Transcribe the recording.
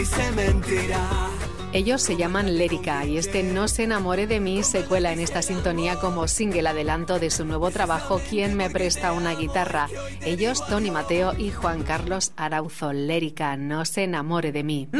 Ellos se llaman Lérica y este No se enamore de mí se cuela en esta sintonía como single adelanto de su nuevo trabajo ¿Quién me presta una guitarra? Ellos, Tony Mateo y Juan Carlos Arauzo. Lérica, No se enamore de mí.